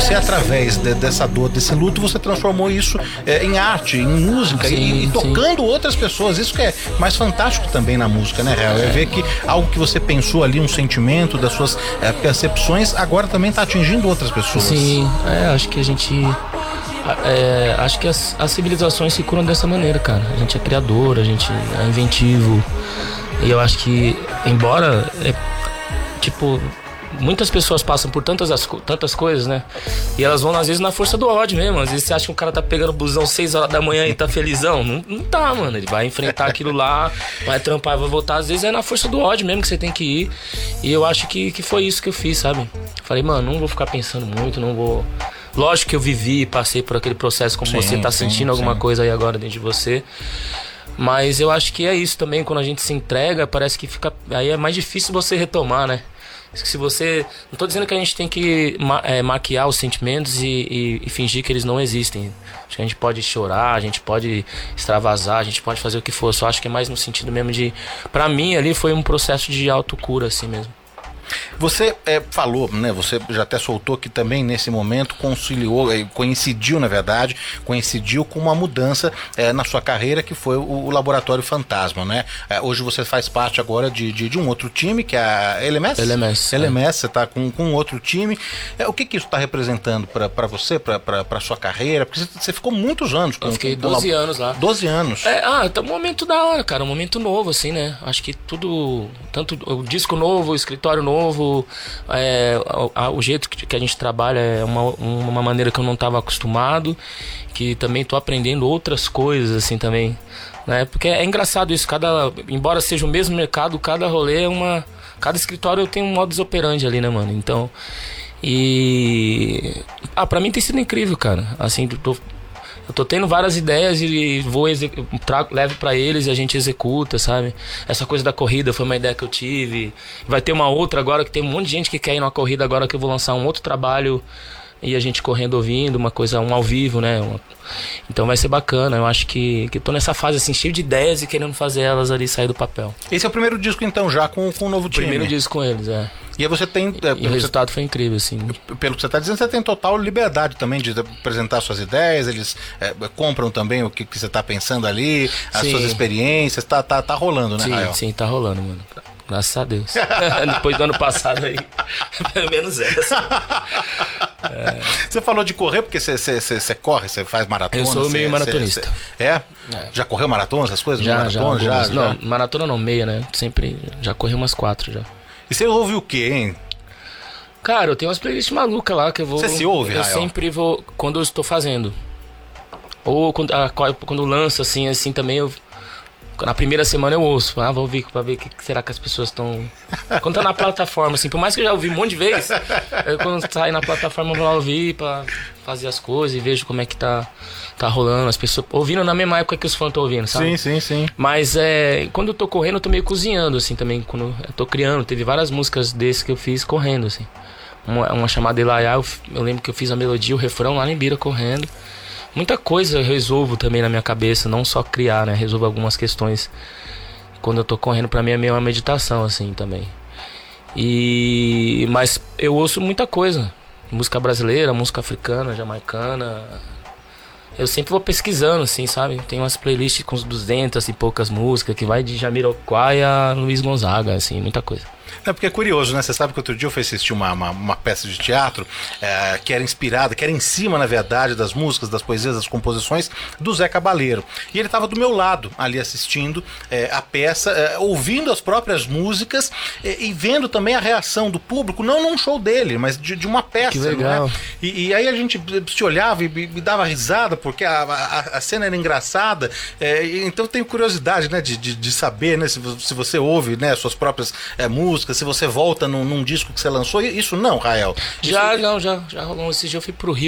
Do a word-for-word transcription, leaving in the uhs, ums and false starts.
você, através de, dessa dor, desse luto, você transformou isso é, em arte, em música, sim, e, e tocando sim. outras pessoas. Isso que é mais fantástico também na música, né, Real? É ver que algo que você pensou ali, um sentimento das suas é, percepções, agora também está atingindo outras pessoas. Sim, é, acho que a gente... É, acho que as, as civilizações se curam dessa maneira, cara. A gente é criador, a gente é inventivo. E eu acho que, embora, é, tipo, muitas pessoas passam por tantas, tantas coisas, né? E elas vão, às vezes, na força do ódio mesmo. Às vezes você acha que o cara tá pegando o busão seis horas da manhã e tá felizão. Não, não tá, mano. Ele vai enfrentar aquilo lá, vai trampar e vai voltar. Às vezes é na força do ódio mesmo que você tem que ir. E eu acho que, que foi isso que eu fiz, sabe? Falei, mano, não vou ficar pensando muito, não vou... Lógico que eu vivi e passei por aquele processo, como sim, você tá sim, sentindo alguma sim. coisa aí agora dentro de você. Mas eu acho que é isso também, quando a gente se entrega, parece que fica... Aí é mais difícil você retomar, né? Se você... Não tô dizendo que a gente tem que ma é, maquiar os sentimentos e, e, e fingir que eles não existem. Acho que a gente pode chorar, a gente pode extravasar, a gente pode fazer o que for. Só acho que é mais no sentido mesmo de... Pra mim ali foi um processo de autocura assim mesmo. Você é, falou, né? Você já até soltou que também nesse momento conciliou, coincidiu na verdade, coincidiu com uma mudança é, na sua carreira, que foi o, o Laboratório Fantasma, né? É, hoje você faz parte agora de, de, de um outro time, que é a L M S? L M S. L M S, é. Você está com, com outro time. É, o que, que isso está representando para você, para a sua carreira? Porque você, você ficou muitos anos. Com, Eu fiquei com, doze com, anos lá. doze anos. É, ah, tá um momento da hora, cara, um momento novo, assim, né? Acho que tudo, tanto o disco novo, o escritório novo, é, a, a, o jeito que, que a gente trabalha é uma, uma maneira que eu não estava acostumado, que também tô aprendendo outras coisas, assim, também, né? Porque é engraçado isso, cada, embora seja o mesmo mercado, cada rolê é uma... Cada escritório tem um modus operandi ali, né, mano? Então, e... Ah, pra mim tem sido incrível, cara, assim, tô... Eu tô tendo várias ideias e vou trago, levo pra eles e a gente executa, sabe? Essa coisa da corrida foi uma ideia que eu tive. Vai ter uma outra agora, que tem um monte de gente que quer ir numa corrida agora, que eu vou lançar um outro trabalho e a gente correndo, ouvindo, uma coisa, um ao vivo, né? Então vai ser bacana. Eu acho que, que tô nessa fase assim, cheio de ideias e querendo fazer elas ali sair do papel. Esse é o primeiro disco então, já com, com o novo time? Primeiro disco com eles, é. E aí você tem... É, e o resultado você, foi incrível, assim. Pelo que você está dizendo, você tem total liberdade também de apresentar suas ideias, eles é, compram também o que, que você está pensando ali, as sim. suas experiências, tá, tá, tá rolando, né, sim, Rael? Sim, tá rolando, mano. Graças a Deus. Depois do ano passado aí, pelo menos essa. É. Você falou de correr, porque você, você, você, você corre, você faz maratona? Eu sou meio você, maratonista. Você, você, é? é? Já correu maratona, essas coisas? Já, maratona, já, já, Não, já. maratona não, meia, né? Sempre, já corri umas quatro já. E você ouve o quê, hein? Cara, eu tenho umas playlists malucas lá que eu vou... Você se ouve, Eu Rael? sempre vou, quando eu estou fazendo. Ou quando, a, quando lanço, assim, assim também eu... Na primeira semana eu ouço, ah, vou ouvir pra ver o que será que as pessoas estão... Quando tá na plataforma, assim, por mais que eu já ouvi um monte de vezes, eu, quando sai na plataforma eu vou lá ouvir pra fazer as coisas e vejo como é que tá, tá rolando, as pessoas ouvindo na mesma época que os fãs estão ouvindo, sabe? Sim, sim, sim. Mas é, quando eu tô correndo, eu tô meio cozinhando, assim, também, quando eu tô criando, teve várias músicas desses que eu fiz correndo, assim. Uma, uma chamada Elaiá, eu, eu lembro que eu fiz a melodia, o refrão lá em Bira correndo. Muita coisa eu resolvo também na minha cabeça, não só criar, né? Resolvo algumas questões. Quando eu tô correndo, pra mim é meio uma meditação, assim, também. E... Mas eu ouço muita coisa. Música brasileira, música africana, jamaicana. Eu sempre vou pesquisando, assim, sabe? Tem umas playlists com duzentas e poucas músicas, que vai de Jamiroquai a Luiz Gonzaga, assim, muita coisa. É porque é curioso, né? Você sabe que outro dia eu fui assistir uma, uma, uma peça de teatro é, que era inspirada, que era em cima, na verdade, das músicas, das poesias, das composições do Zé Cabaleiro. E ele estava do meu lado, ali assistindo é, a peça, é, ouvindo as próprias músicas é, e vendo também a reação do público, não num show dele, mas de, de uma peça. Que legal. Né? E, e aí a gente se olhava e me dava risada, porque a, a, a cena era engraçada. É, então eu tenho curiosidade, né, de, de, de saber, né, se, se você ouve, né, suas próprias é, músicas, se você volta num, num disco que você lançou. Isso não, Rael? Já, isso... não, já, já rolou. Esse dia eu fui pro Rio.